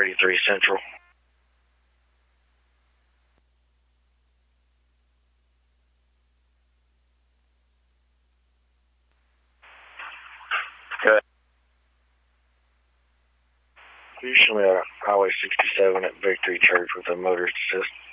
483 Central. Good. Usually Highway 67 at Victory Church with a motorist assist.